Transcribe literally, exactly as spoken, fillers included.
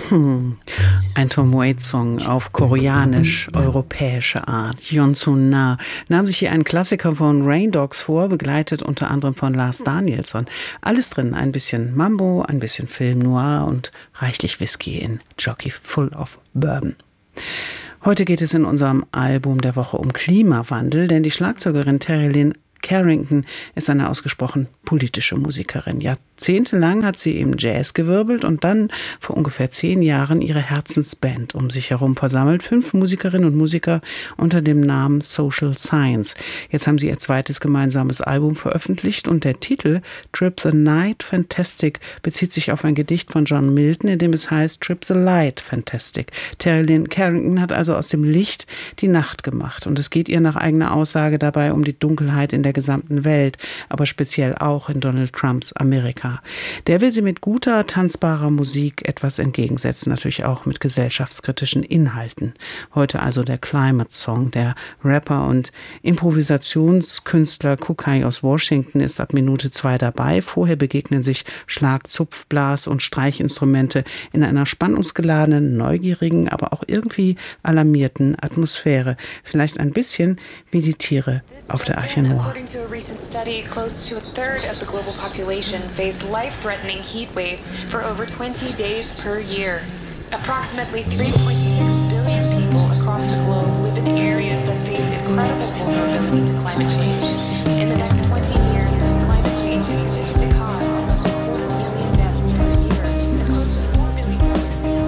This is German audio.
Hm. Ein Tom Waits-Song auf koreanisch-europäische Art. Yeonsun Na nahm sich hier einen Klassiker von Rain Dogs vor, begleitet unter anderem von Lars Danielsson. Alles drin, ein bisschen Mambo, ein bisschen Film Noir und reichlich Whisky in Jockey Full of Bourbon. Heute geht es in unserem Album der Woche um Klimawandel, denn die Schlagzeugerin Terri Lyne Carrington ist eine ausgesprochen politische Musikerin. Jahrzehntelang hat sie im Jazz gewirbelt und dann vor ungefähr zehn Jahren ihre Herzensband um sich herum versammelt. Fünf Musikerinnen und Musiker unter dem Namen Social Science. Jetzt haben sie ihr zweites gemeinsames Album veröffentlicht und der Titel Trip the Night Fantastic bezieht sich auf ein Gedicht von John Milton, in dem es heißt Trip the Light Fantastic. Terri Lyne Carrington hat also aus dem Licht die Nacht gemacht und es geht ihr nach eigener Aussage dabei um die Dunkelheit in der gesamten Welt, aber speziell auch in Donald Trumps Amerika. Der will sie mit guter, tanzbarer Musik etwas entgegensetzen, natürlich auch mit gesellschaftskritischen Inhalten. Heute also der Climate Song. Der Rapper und Improvisationskünstler Kukai aus Washington ist ab Minute zwei dabei. Vorher begegnen sich Schlag-, Zupf-, Blas- und Streichinstrumente in einer spannungsgeladenen, neugierigen, aber auch irgendwie alarmierten Atmosphäre. Vielleicht ein bisschen wie die Tiere auf der Arche Noah. According to a recent study, close to a third of the global population face life-threatening heat waves for over twenty days per year. Approximately three point six